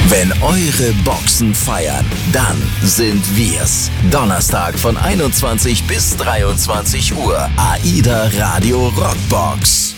Wenn eure Boxen feiern, dann sind wir's. Donnerstag von 21 bis 23 Uhr. AIDA Radio Rockbox.